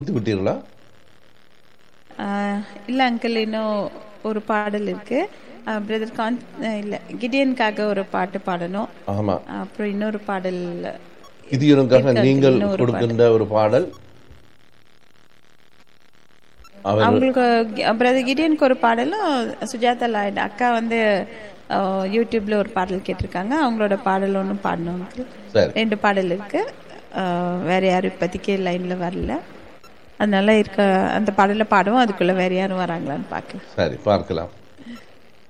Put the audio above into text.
முடித்து விட்டீர்களா? இல்லை அங்கிள், இன்னும் ஒரு பாடல் இருக்கு. பிரதர் இல்லை, கிடியனுக்காக ஒரு பாட்டு பாடணும். ஆமா, அப்புறம் இன்னொரு பாடல் கிதியோனுக்காக இருக்கு uncle, நீங்கள் இன்னும் ஒரு கொடுக்கின்ற ஒரு பாடல். அவர் அவங்களுக்கு பிரதர் கிடியனுக்கு ஒரு பாடலும், சுஜாதா லாய்டு அக்கா வந்து யூடியூப்ல ஒரு பாடல் கேட்டிருக்காங்க. அவங்களோட பாடல் ஒன்றும் பாடணும் uncle. சரி 2 பாடல் இருக்கு. வேற யாரும் இப்போதைக்கு லைன்ல வரல. அதனால இருக்க அந்த பாடல பாடுவோம். அதுக்குள்ள வேற யாரும் வராங்களான்னு பார்க்கலாம். சரி பார்க்கலாம்.